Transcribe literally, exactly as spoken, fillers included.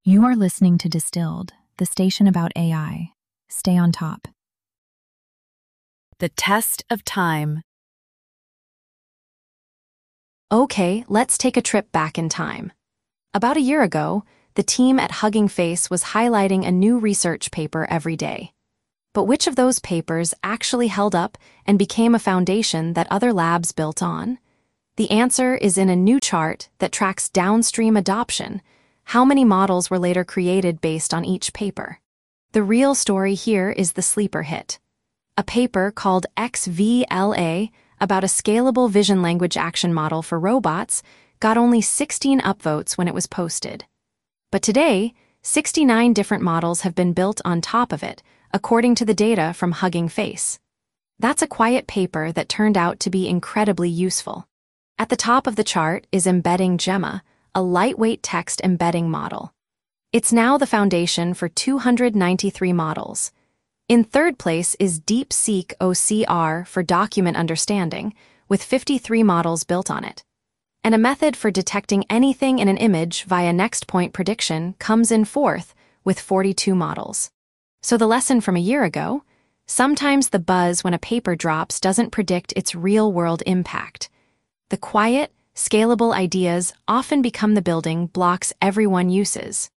You are listening to Distilled, the station about A I. Stay on top. The test of time. Okay, let's take a trip back in time. About a year ago, the team at Hugging Face was highlighting a new research paper every day. But which of those papers actually held up and became a foundation that other labs built on? The answer is in a new chart that tracks downstream adoption. How many models were later created based on each paper? The real story here is the sleeper hit. A paper called X V L A about a scalable vision language action model for robots got only sixteen upvotes when it was posted. But today, sixty-nine different models have been built on top of it, according to the data from Hugging Face. That's a quiet paper that turned out to be incredibly useful. At the top of the chart is Embedding Gemma, a lightweight text embedding model. It's now the foundation for two hundred ninety-three models. In third place is DeepSeek O C R for document understanding, with fifty-three models built on it. And a method for detecting anything in an image via next point prediction comes in fourth, with forty-two models. So the lesson from a year ago: sometimes the buzz when a paper drops doesn't predict its real-world impact. The quiet, scalable ideas often become the building blocks everyone uses.